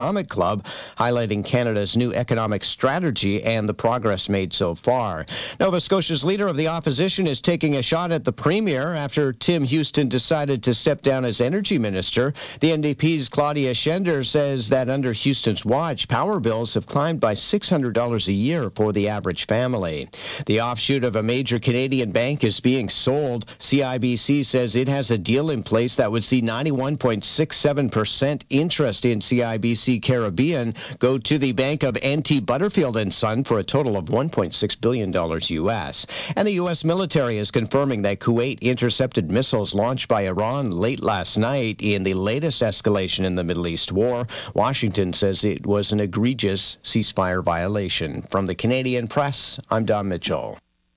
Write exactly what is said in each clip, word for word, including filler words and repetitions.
Economic Club, highlighting Canada's new economic strategy and the progress made so far. Nova Scotia's leader of the opposition is taking a shot at the Premier after Tim Houston decided to step down as energy minister. The N D P's Claudia Schender says that under Houston's watch, power bills have climbed by six hundred dollars a year for the average family. The offshoot of a major Canadian bank is being sold. C I B C says it has a deal in place that would see ninety-one point six seven percent interest in C I B C Caribbean go to the bank of N T Butterfield and Son for a total of one point six billion dollars U S. And the U S military is confirming that Kuwait intercepted missiles launched by Iran late last night in the latest escalation in the Middle East war. Washington says it was an egregious ceasefire violation. From the Canadian Press, I'm Don Mitchell.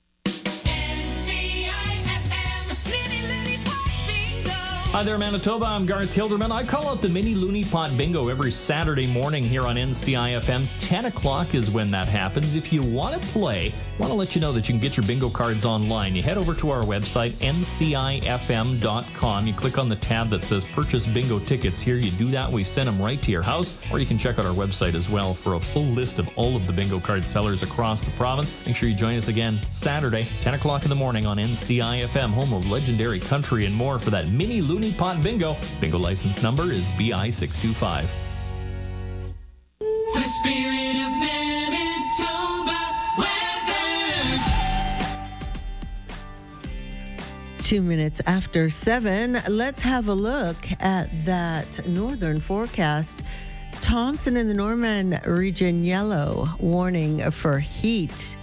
Hi there, Manitoba. I'm Garth Hilderman. I call out the Mini Looney Pot Bingo every Saturday morning here on N C I F M. ten o'clock is when that happens. If you want to play, I want to let you know that you can get your bingo cards online. You head over to our website, N C I F M dot com. You click on the tab that says Purchase Bingo Tickets. Here you do that. We send them right to your house. Or you can check out our website as well for a full list of all of the bingo card sellers across the province. Make sure you join us again Saturday, ten o'clock in the morning on N C I F M, home of legendary country and more for that Mini Looney Pot Bingo. Bingo license number is B I six two five. The spirit of Manitoba weather. Two minutes after seven, let's have a look at that northern forecast. Thompson in the Norman region, yellow warning for heat.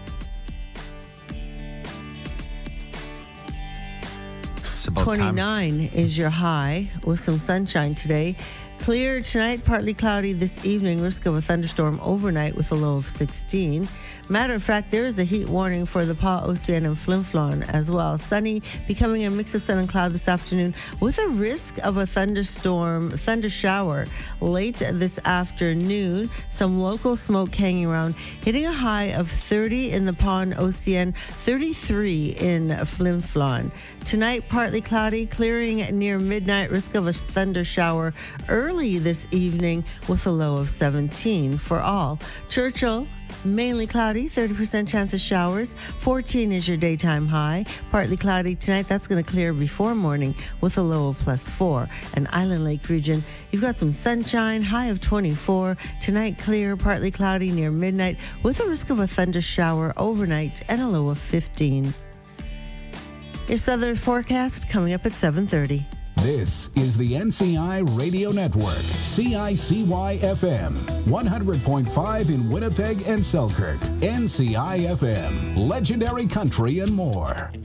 twenty-nine time. Is your high with some sunshine today. Clear tonight, partly cloudy this evening. Risk of a thunderstorm overnight with a low of sixteen. Matter of fact, there is a heat warning for the Pas Ocean and Flin Flon as well. Sunny, becoming a mix of sun and cloud this afternoon with a risk of a thunderstorm, thunder shower late this afternoon. Some local smoke hanging around, hitting a high of thirty in the Pas Ocean, thirty-three in Flin Flon. Tonight, partly cloudy, clearing near midnight. Risk of a thunder shower early this evening with a low of seventeen for all. Churchill, mainly cloudy, thirty percent chance of showers. fourteen is your daytime high. Partly cloudy tonight. That's going to clear before morning with a low of plus four. And Island Lake region, you've got some sunshine, high of twenty-four. Tonight, clear, partly cloudy near midnight with a risk of a thunder shower overnight and a low of fifteen. Your southern forecast coming up at seven thirty. This is the N C I Radio Network, C I C Y F M, one hundred point five in Winnipeg and Selkirk, N C I F M, legendary country and more.